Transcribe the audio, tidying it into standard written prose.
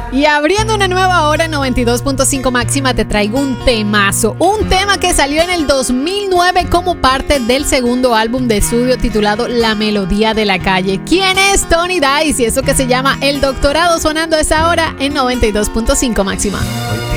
Y abriendo una nueva hora en 92.5 máxima, te traigo un temazo. Un tema que salió en el 2009 como parte del segundo álbum de estudio titulado La Melodía de la Calle. ¿Quién es Tony Dice? Y eso que se llama El Doctorado, sonando a esa hora en 92.5 máxima.